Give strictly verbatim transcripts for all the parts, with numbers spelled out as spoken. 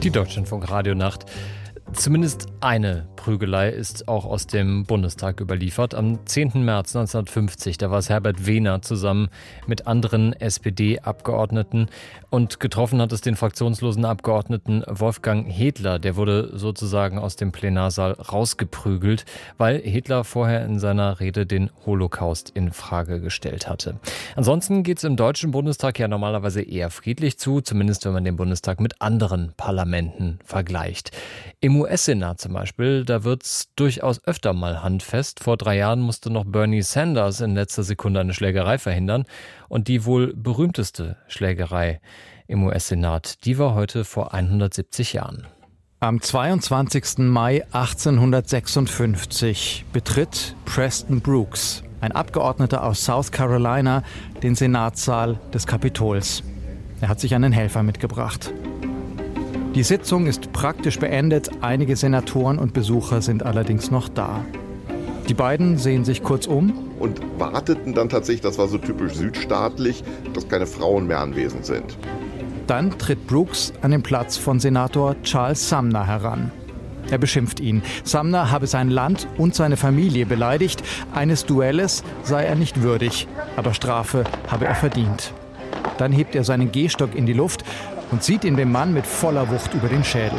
Die Deutschlandfunk-Radionacht. Zumindest eine Prügelei ist auch aus dem Bundestag überliefert. Am zehnten März neunzehnhundertfünfzig, da war es Herbert Wehner zusammen mit anderen S P D-Abgeordneten und getroffen hat es den fraktionslosen Abgeordneten Wolfgang Hedler. Der wurde sozusagen aus dem Plenarsaal rausgeprügelt, weil Hedler vorher in seiner Rede den Holocaust in Frage gestellt hatte. Ansonsten geht es im Deutschen Bundestag ja normalerweise eher friedlich zu, zumindest wenn man den Bundestag mit anderen Parlamenten vergleicht. Im U S-Senat zum Beispiel, da wird es durchaus öfter mal handfest. Vor drei Jahren musste noch Bernie Sanders in letzter Sekunde eine Schlägerei verhindern. Und die wohl berühmteste Schlägerei im U S-Senat, die war heute vor hundertsiebzig Jahren. Am zweiundzwanzigsten Mai achtzehnhundertsechsundfünfzig betritt Preston Brooks, ein Abgeordneter aus South Carolina, den Senatssaal des Kapitols. Er hat sich einen Helfer mitgebracht. Die Sitzung ist praktisch beendet, einige Senatoren und Besucher sind allerdings noch da. Die beiden sehen sich kurz um. Und warteten dann tatsächlich, das war so typisch südstaatlich, dass keine Frauen mehr anwesend sind. Dann tritt Brooks an den Platz von Senator Charles Sumner heran. Er beschimpft ihn. Sumner habe sein Land und seine Familie beleidigt. Eines Duelles sei er nicht würdig, aber Strafe habe er verdient. Dann hebt er seinen Gehstock in die Luft und zieht ihn dem Mann mit voller Wucht über den Schädel.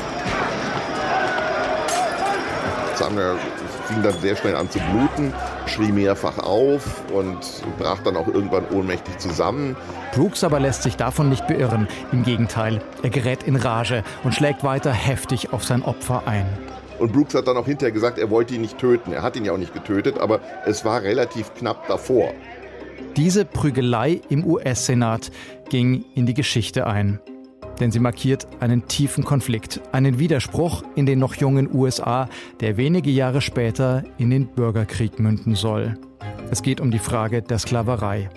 Sumner fing dann sehr schnell an zu bluten, schrie mehrfach auf und brach dann auch irgendwann ohnmächtig zusammen. Brooks aber lässt sich davon nicht beirren. Im Gegenteil, er gerät in Rage und schlägt weiter heftig auf sein Opfer ein. Und Brooks hat dann auch hinterher gesagt, er wollte ihn nicht töten. Er hat ihn ja auch nicht getötet, aber es war relativ knapp davor. Diese Prügelei im U S-Senat ging in die Geschichte ein. Denn sie markiert einen tiefen Konflikt, einen Widerspruch in den noch jungen U S A, der wenige Jahre später in den Bürgerkrieg münden soll. Es geht um die Frage der Sklaverei.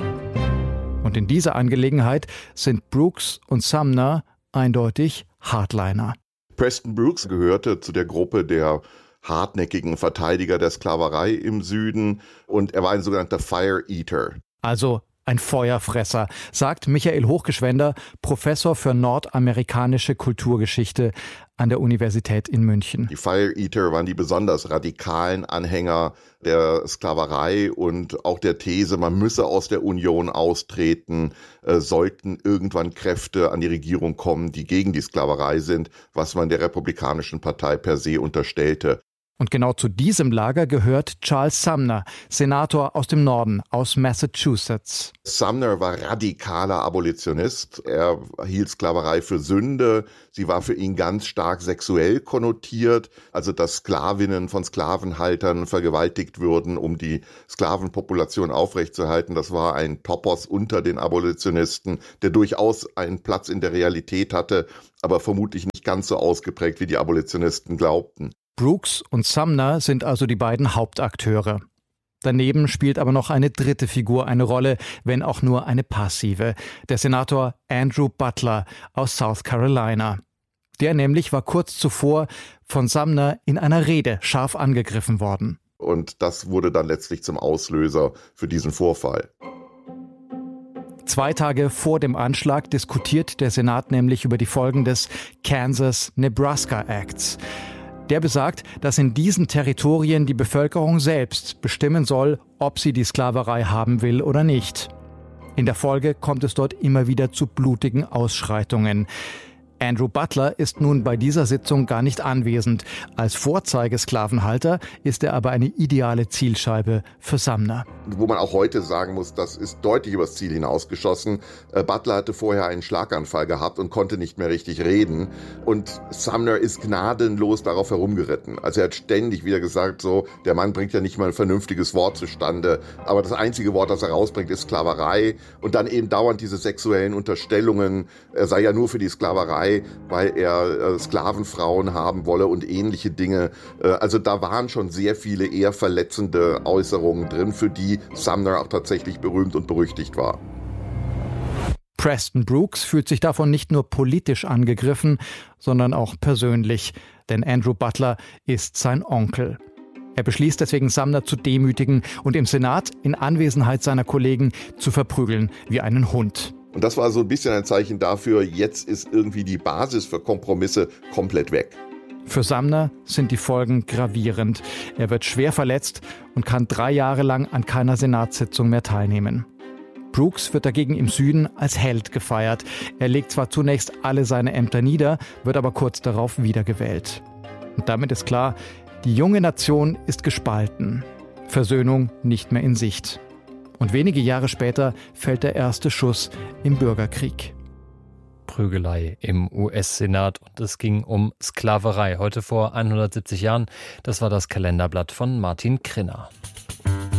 Und in dieser Angelegenheit sind Brooks und Sumner eindeutig Hardliner. Preston Brooks gehörte zu der Gruppe der hartnäckigen Verteidiger der Sklaverei im Süden und er war ein sogenannter Fire Eater. Also ein Feuerfresser, sagt Michael Hochgeschwender, Professor für nordamerikanische Kulturgeschichte an der Universität in München. Die Fire Eater waren die besonders radikalen Anhänger der Sklaverei und auch der These, man müsse aus der Union austreten, äh, sollten irgendwann Kräfte an die Regierung kommen, die gegen die Sklaverei sind, was man der Republikanischen Partei per se unterstellte. Und genau zu diesem Lager gehört Charles Sumner, Senator aus dem Norden, aus Massachusetts. Sumner war radikaler Abolitionist. Er hielt Sklaverei für Sünde. Sie war für ihn ganz stark sexuell konnotiert. Also, dass Sklavinnen von Sklavenhaltern vergewaltigt würden, um die Sklavenpopulation aufrechtzuerhalten. Das war ein Topos unter den Abolitionisten, der durchaus einen Platz in der Realität hatte, aber vermutlich nicht ganz so ausgeprägt, wie die Abolitionisten glaubten. Brooks und Sumner sind also die beiden Hauptakteure. Daneben spielt aber noch eine dritte Figur eine Rolle, wenn auch nur eine passive. Der Senator Andrew Butler aus South Carolina. Der nämlich war kurz zuvor von Sumner in einer Rede scharf angegriffen worden. Und das wurde dann letztlich zum Auslöser für diesen Vorfall. Zwei Tage vor dem Anschlag diskutiert der Senat nämlich über die Folgen des Kansas-Nebraska Acts. Der besagt, dass in diesen Territorien die Bevölkerung selbst bestimmen soll, ob sie die Sklaverei haben will oder nicht. In der Folge kommt es dort immer wieder zu blutigen Ausschreitungen. Andrew Butler ist nun bei dieser Sitzung gar nicht anwesend. Als Vorzeigesklavenhalter ist er aber eine ideale Zielscheibe für Sumner. Wo man auch heute sagen muss, das ist deutlich übers Ziel hinausgeschossen. Äh, Butler hatte vorher einen Schlaganfall gehabt und konnte nicht mehr richtig reden. Und Sumner ist gnadenlos darauf herumgeritten. Also er hat ständig wieder gesagt, so, der Mann bringt ja nicht mal ein vernünftiges Wort zustande. Aber das einzige Wort, das er rausbringt, ist Sklaverei. Und dann eben dauernd diese sexuellen Unterstellungen. Er sei ja nur für die Sklaverei, weil er äh, Sklavenfrauen haben wolle und ähnliche Dinge. Äh, also da waren schon sehr viele eher verletzende Äußerungen drin, für die Sumner auch tatsächlich berühmt und berüchtigt war. Preston Brooks fühlt sich davon nicht nur politisch angegriffen, sondern auch persönlich. Denn Andrew Butler ist sein Onkel. Er beschließt deswegen, Sumner zu demütigen und im Senat in Anwesenheit seiner Kollegen zu verprügeln wie einen Hund. Und das war so ein bisschen ein Zeichen dafür, jetzt ist irgendwie die Basis für Kompromisse komplett weg. Für Sumner sind die Folgen gravierend. Er wird schwer verletzt und kann drei Jahre lang an keiner Senatssitzung mehr teilnehmen. Brooks wird dagegen im Süden als Held gefeiert. Er legt zwar zunächst alle seine Ämter nieder, wird aber kurz darauf wiedergewählt. Und damit ist klar, die junge Nation ist gespalten. Versöhnung nicht mehr in Sicht. Und wenige Jahre später fällt der erste Schuss im Bürgerkrieg. Prügelei im U S-Senat und es ging um Sklaverei. Heute vor hundertsiebzig Jahren, das war das Kalenderblatt von Martin Krinner.